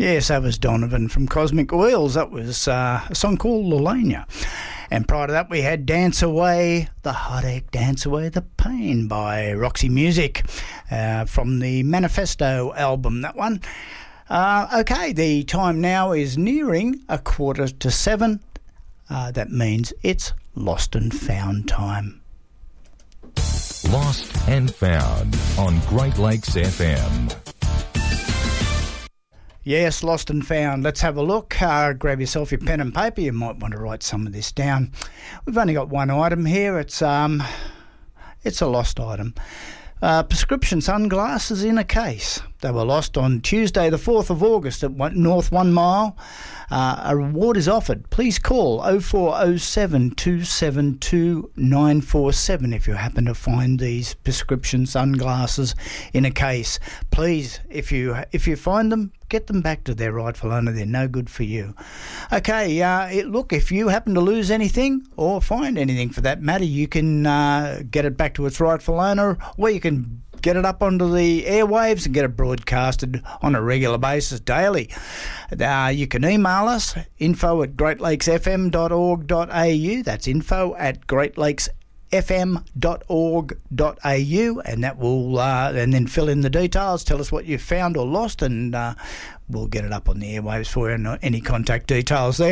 Yes, that was Donovan from Cosmic Oils. That was a song called Lelania. And prior to that, we had Dance Away the Heartache, Dance Away the Pain by Roxy Music from the Manifesto album, that one. Okay, the time now is nearing 6:45. That means it's Lost and Found time. Lost and Found on Great Lakes FM. Yes, Lost and Found. Let's have a look. Grab yourself your pen and paper. You might want to write some of this down. We've only got one item here. It's a lost item. Prescription sunglasses in a case. They were lost on Tuesday the 4th of August at North 1 Mile. A reward is offered. Please call 0407 272 947 if you happen to find these prescription sunglasses in a case. Please, if you find them, get them back to their rightful owner. They're no good for you. Okay, look, if you happen to lose anything or find anything for that matter, you can get it back to its rightful owner, or you can get it up onto the airwaves and get it broadcasted on a regular basis daily. You can email us, info@greatlakesfm.org.au. That's info@greatlakesfm.org.au, and that will and then fill in the details, tell us what you found or lost, and we'll get it up on the airwaves for you, and any contact details there.